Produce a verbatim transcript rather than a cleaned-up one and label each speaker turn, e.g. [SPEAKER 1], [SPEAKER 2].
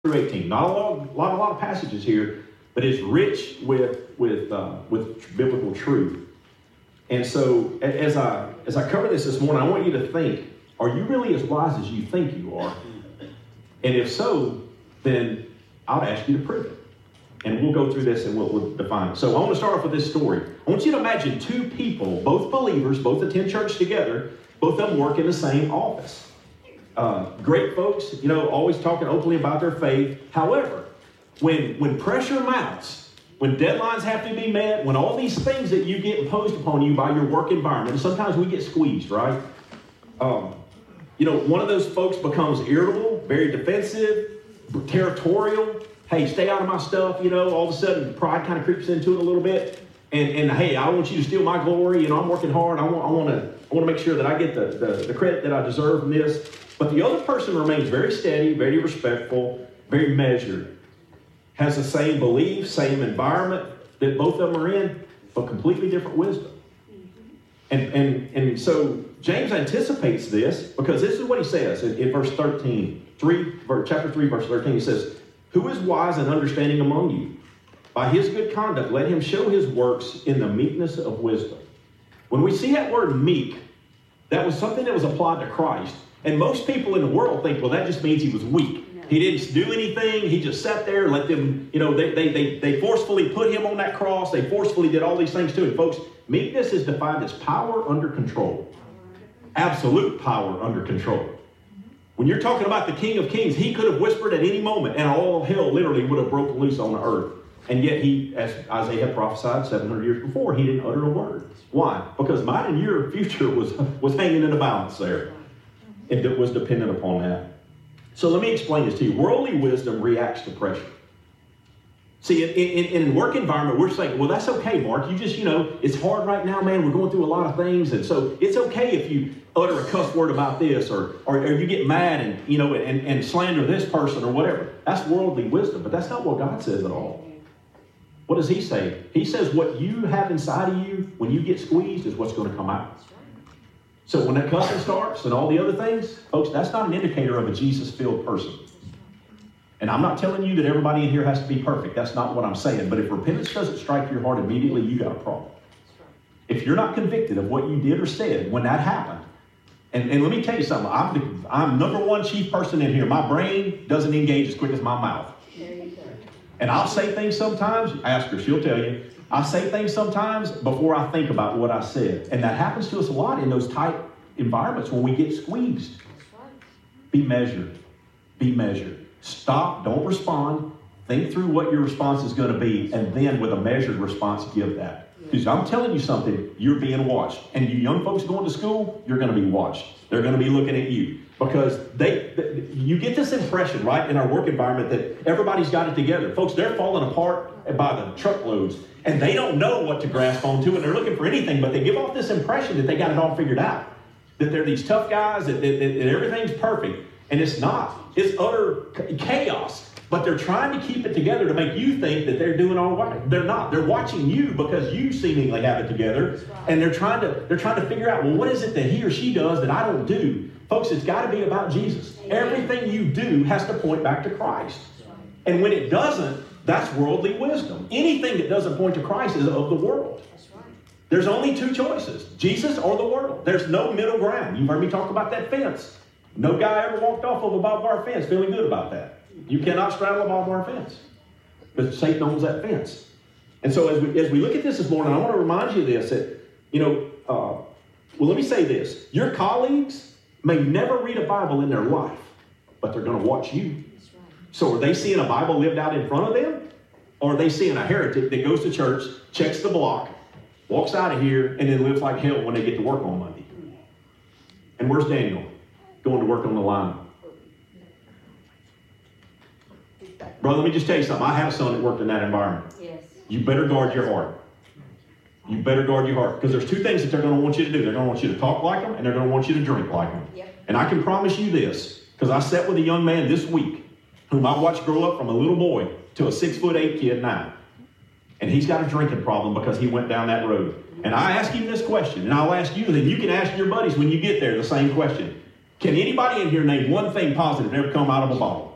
[SPEAKER 1] through eighteen. Not a lot, lot, a lot of passages here, but it's rich with with uh, with biblical truth. And so, as I as I cover this this morning, I want you to think: are you really as wise as you think you are? And if so, then I'll ask you to prove it. And we'll go through this and we'll, we'll define it. So I want to start off with this story. I want you to imagine two people, both believers, both attend church together, both of them work in the same office. Uh, great folks, you know, always talking openly about their faith. However, when, when pressure mounts, when deadlines have to be met, when all these things that you get imposed upon you by your work environment, and sometimes we get squeezed, right? Um, you know, one of those folks becomes irritable, very defensive, territorial. Hey, stay out of my stuff, you know, all of a sudden pride kind of creeps into it a little bit. And, and hey, I want you to steal my glory, you know, I'm working hard. I want I want to I want to make sure that I get the, the, the credit that I deserve from this. But the other person remains very steady, very respectful, very measured. Has the same beliefs, same environment that both of them are in, but completely different wisdom. And and and so James anticipates this because this is what he says in, in verse thirteen, three, chapter three, verse thirteen. He says, "Who is wise and understanding among you? By his good conduct, let him show his works in the meekness of wisdom." When we see that word meek, that was something that was applied to Christ. And most people in the world think, well, that just means he was weak. He didn't do anything. He just sat there, let them, you know, they, they, they, they forcefully put him on that cross. They forcefully did all these things to him. Folks, meekness is defined as power under control. Absolute power under control. When you're talking about the King of Kings, he could have whispered at any moment and all hell literally would have broken loose on the earth. And yet he, as Isaiah had prophesied seven hundred years before, he didn't utter a word. Why? Because mine and your future was, was hanging in the balance there. And it was dependent upon that. So let me explain this to you. Worldly wisdom reacts to pressure. See, in, in, in a work environment, we're saying, well, that's okay, Mark. You just, you know, it's hard right now, man. We're going through a lot of things. And so it's okay if you utter a cuss word about this or, or, or you get mad and, you know, and, and slander this person or whatever. That's worldly wisdom, but that's not what God says at all. What does he say? He says what you have inside of you when you get squeezed is what's going to come out. So when that cussing starts and all the other things, folks, that's not an indicator of a Jesus-filled person. And I'm not telling you that everybody in here has to be perfect. That's not what I'm saying. But if repentance doesn't strike your heart immediately, you got a problem. If you're not convicted of what you did or said when that happened, and, and let me tell you something, I'm, the, I'm number one chief person in here. My brain doesn't engage as quick as my mouth. And I'll say things sometimes, ask her, she'll tell you, I say things sometimes before I think about what I said. And that happens to us a lot in those tight environments when we get squeezed. Be measured. Be measured. Stop. Don't respond. Think through what your response is going to be. And then with a measured response, give that. Because I'm telling you something, you're being watched. And you young folks going to school, you're going to be watched. They're going to be looking at you. Because they, they, you get this impression, right, in our work environment that everybody's got it together. Folks, they're falling apart by the truckloads. And they don't know what to grasp onto, and they're looking for anything, but they give off this impression that they got it all figured out. That they're these tough guys, that, that, that everything's perfect. And it's not. It's utter chaos. But they're trying to keep it together to make you think that they're doing all right. They're not. They're watching you because you seemingly have it together. And they're trying to they're trying to figure out, well, what is it that he or she does that I don't do? Folks, it's got to be about Jesus. Everything you do has to point back to Christ. And when it doesn't, that's worldly wisdom. Anything that doesn't point to Christ is of the world. There's only two choices, Jesus or the world. There's no middle ground. You've heard me talk about that fence. No guy ever walked off of a barbed wire fence feeling good about that. You cannot straddle a barbed wire fence. But Satan owns that fence. And so as we, as we look at this this morning, I want to remind you of this, that, you know, uh, well, let me say this. Your colleagues may never read a Bible in their life, but they're going to watch you. So are they seeing a Bible lived out in front of them? Or are they seeing a heretic that goes to church, checks the block, walks out of here, and then lives like hell when they get to work on Monday? And where's Daniel? Going to work on the line. Brother, let me just tell you something. I had a son that worked in that environment. Yes. You better guard your heart. You better guard your heart. Because there's two things that they're going to want you to do. They're going to want you to talk like them, and they're going to want you to drink like them. Yep. And I can promise you this, because I sat with a young man this week whom I watched grow up from a little boy to a six foot eight kid now. And he's got a drinking problem because he went down that road. And I ask him this question, and I'll ask you, and then you can ask your buddies when you get there the same question. Can anybody in here name one thing positive that ever come out of a bottle?